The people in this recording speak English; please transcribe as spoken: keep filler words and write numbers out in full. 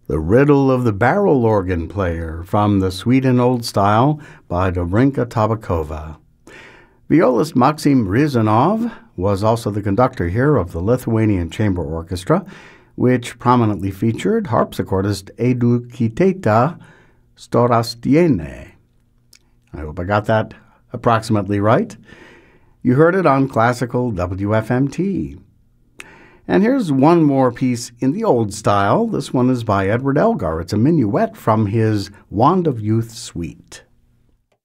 The Riddle of the Barrel Organ Player from the Sweden Old Style by Dobrinka Tabakova. Violist Maxim Ryzanov was also the conductor here of the Lithuanian Chamber Orchestra, which prominently featured harpsichordist Edu Kiteta Storastiene. I hope I got that approximately right. You heard it on Classical W F M T. And here's one more piece in the old style. This one is by Edward Elgar. It's a minuet from his Wand of Youth suite.